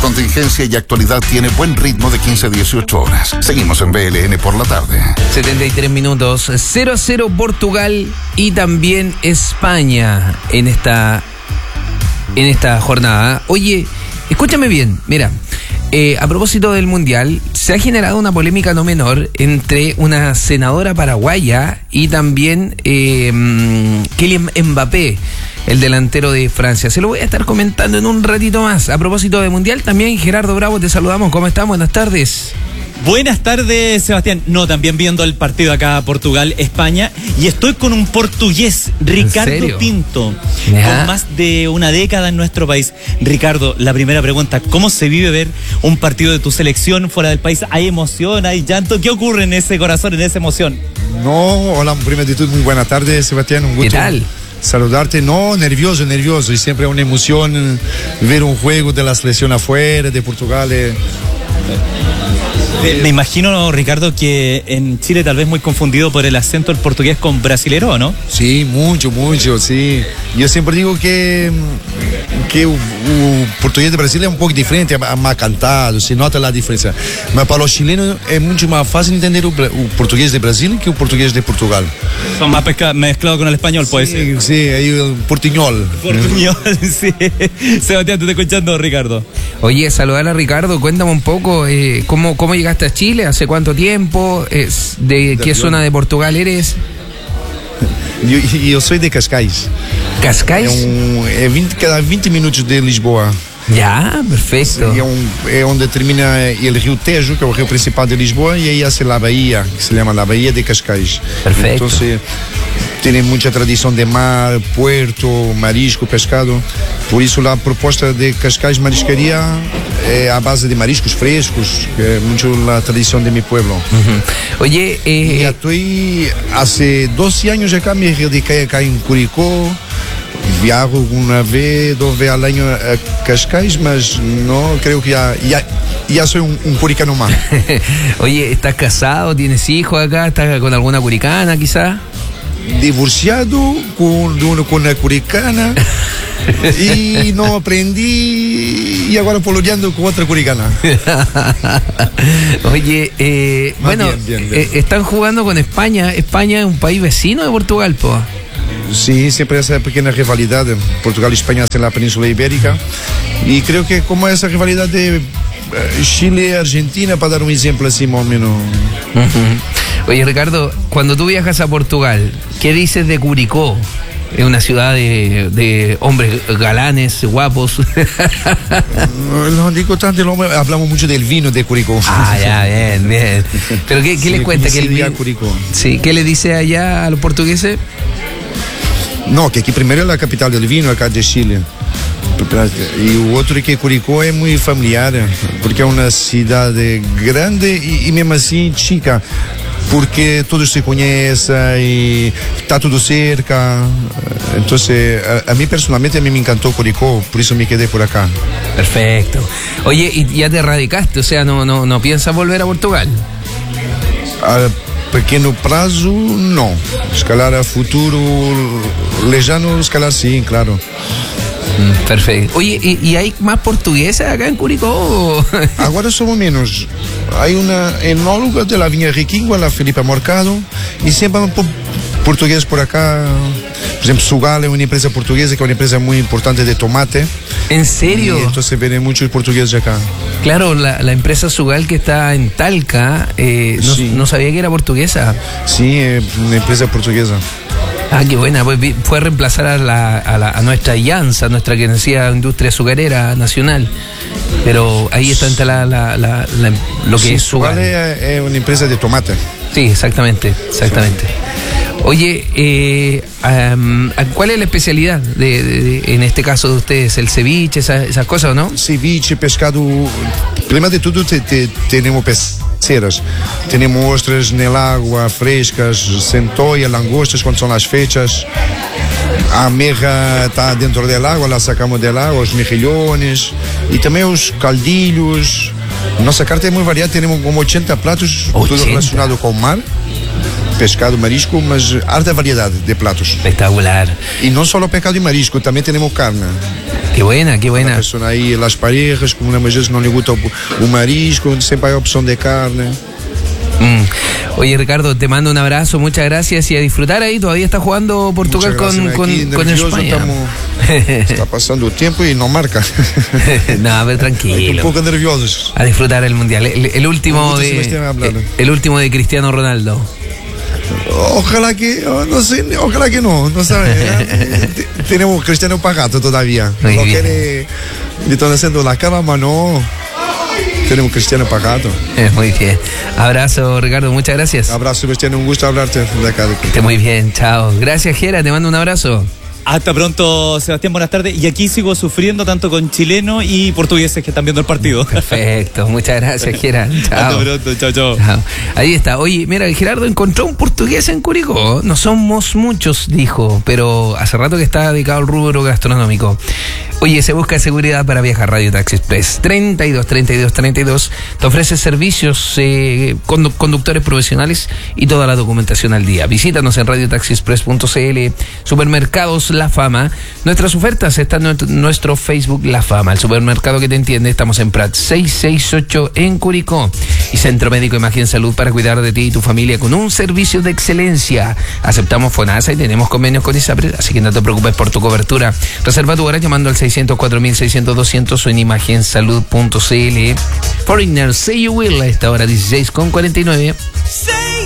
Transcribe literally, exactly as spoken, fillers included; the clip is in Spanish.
contingencia y actualidad tiene buen ritmo de quince a dieciocho horas. Seguimos en B L N por la tarde. setenta y tres minutos, cero a cero Portugal y también España en esta, en esta jornada. Oye, escúchame bien, mira, eh, a propósito del Mundial, se ha generado una polémica no menor entre una senadora paraguaya y también eh, Kylian Mbappé, el delantero de Francia. Se lo voy a estar comentando en un ratito más. A propósito de Mundial, también Gerardo Bravo, te saludamos. ¿Cómo estás? Buenas tardes. Buenas tardes, Sebastián. No, también viendo el partido acá, Portugal-España. Y estoy con un portugués, Ricardo Pinto, ¿Ya? con más de una década en nuestro país. Ricardo, la primera pregunta, ¿cómo se vive ver un partido de tu selección fuera del país? ¿Hay emoción, hay llanto? ¿Qué ocurre en ese corazón, en esa emoción? No, hola, primero de todo, muy buena tarde, Sebastián. Un gusto. ¿Qué tal? Saludarte, no, nervioso, nervioso, y siempre una emoción ver un juego de la selección afuera, de Portugal. Eh. Me imagino, Ricardo, que en Chile tal vez muy confundido por el acento del portugués con brasilero, ¿no? Sí, mucho, mucho, sí. Yo siempre digo que, que o, o portugués de Brasil é um pouco diferente, é mais cantado, se nota a diferença. Mas para os chilenos é muito mais fácil entender o, o português de Brasil que o português de Portugal. Son más mezclados con el español, puede ser. Sí, sí, ahí el portuñol. Portuñol, sí. Sebastián, te estoy escuchando, Ricardo. Oye, saludar a Ricardo, cuéntame un poco, eh, ¿cómo, ¿cómo llegaste a Chile? ¿Hace cuánto tiempo? Es, ¿De, ¿De qué zona de Portugal eres? E eu sou de Cascais. ¿Cascais? É, um, é vinte, cada vinte minutos de Lisboa. Ya, perfecto. É, um, é onde termina o Rio Tejo, que é o rio principal de Lisboa, e aí hace la bahía, que se llama la Bahía de Cascais. Perfecto. Entonces, tiene mucha tradición de mar, puerto, marisco, pescado. Por isso, a proposta de Cascais Marisquería é a base de mariscos frescos, que é muito a tradição de mi pueblo. Uh-huh. Oye, eh, e estou hace doce anos acá, me dediquei acá em Curicó. Viajo una vez, dos veces al año a Cascais, mas no creo que ya, ya, ya soy un, un curicano más. Oye, ¿estás casado? ¿Tienes hijos acá? ¿Estás con alguna curicana quizá? Divorciado con, con una curicana y no aprendí y ahora pololeando con otra curicana. Oye, eh, bueno, bien, bien, bien. Eh, están jugando con España. España es un país vecino de Portugal, po. Sí, siempre esa pequeña rivalidad Portugal y España en la península ibérica, y creo que como esa rivalidad de Chile-Argentina, para dar un ejemplo así más o menos. Uh-huh. Oye, Ricardo, cuando tú viajas a Portugal, ¿qué dices de Curicó? Es una ciudad de, de hombres galanes, guapos. No digo tanto, hablamos mucho del vino de Curicó. Ah, ya, bien, bien. Pero ¿qué, qué sí, les cuenta? Que el vino, Curicó. Sí, ¿qué le dice allá a los portugueses? No, que aquí primero es la capital del vino, acá de Chile. Y el otro es que Curicó es muy familiar, porque es una ciudad grande y, y mismo así chica, porque todos se conocen y está todo cerca. Entonces, a, a mí personalmente a mí me encantó Curicó, por eso me quedé por acá. Perfecto. Oye, ¿y ya te radicaste? O sea, ¿no, no, no piensas volver a Portugal? A pequeno prazo, no. Escalar a futuro lejano, escalar sí, claro. Mm, perfecto. Oye, ¿y, ¿y hay más portugueses acá en Curicó? Agora somos menos. Hay una enóloga de la Viña Riquingua, la Felipa Mercado, y siempre hay portugueses por acá. Por ejemplo, Sugal es una empresa portuguesa que es una empresa muy importante de tomate. ¿En serio? Y entonces vienen muchos portugueses acá. Claro, la, la empresa Sugal que está en Talca, eh, no, sí. no sabía que era portuguesa. Sí, es una empresa portuguesa. Ah, qué buena, pues fue a reemplazar a, la, a, la, a nuestra IANSA, nuestra que decía industria azucarera nacional. Pero ahí está la, la, la, la, lo que sí, es Sugal. Sugal es, es una empresa de tomate. Sí, exactamente, exactamente. Sí. Oye, eh, um, ¿cuál es la especialidad de, de, de, en este caso de ustedes? ¿El ceviche, esa, esas cosas o no? Ceviche, pescado. Primero de todo te, te, tenemos peceras. Tenemos ostras en el agua, frescas, centolla, langostas cuando son las fechas. A meja está dentro del agua, la sacamos del agua, los mejillones. Y también los caldillos. Nuestra carta es muy variada, tenemos como ochenta platos, ochenta. Todo relacionado con mar. Pescado, marisco, mas harta variedad de platos. Espectacular. Y no solo pescado y marisco, también tenemos carne. Qué buena, qué buena. A persona aí, as parejas, como muitas vezes não lhe gusta o, o marisco, sempre hay opção de carne. Mm. Oye, Ricardo, te mando un abrazo, muchas gracias y a disfrutar ahí. Todavía está jugando Portugal con, con, Aquí, con España. Estamos, está pasando el tiempo y no marca. No, pero tranquilo. Un poco nerviosos. A disfrutar el mundial. El, el último de el, el último de Cristiano Ronaldo. Ojalá que, no sé, ojalá que no, no sabe. Tenemos Cristiano pagato todavía. Muy Lo bien. que le están haciendo la cara, mas no. Tenemos Cristiano pagato. Eh, muy bien. Abrazo, Ricardo, muchas gracias. Abrazo, Sebastián, un gusto hablarte de acá. Que esté muy bien, chao. Gracias, Jera, te mando un abrazo. Hasta pronto, Sebastián, buenas tardes. Y aquí sigo sufriendo tanto con chilenos y portugueses que están viendo el partido. Perfecto, muchas gracias, Jera. Chao. Hasta pronto, chao, chao. Chao. Ahí está. Oye, mira, Gerardo encontró un portugués en Curicó. No somos muchos, dijo, pero hace rato que está dedicado al rubro gastronómico. Oye, se busca seguridad para viajar. Radio Taxi Express treinta y dos, treinta y dos, treinta y dos te ofrece servicios, eh, condu- conductores profesionales y toda la documentación al día. Visítanos en radio taxi express punto c l. Supermercados La Fama. Nuestras ofertas están en nuestro Facebook La Fama, el supermercado que te entiende. Estamos en Prat seiscientos sesenta y ocho en Curicó. Y Centro Médico Imagen Salud para cuidar de ti y tu familia con un servicio de excelencia. Aceptamos FONASA y tenemos convenios con ISAPRES, así que no te preocupes por tu cobertura. Reserva tu hora llamando al seiscientos cuatro mil seiscientos doscientos o en imagen salud punto c l. Foreigner, Say You Will, a esta hora dieciséis con cuarenta y nueve. Say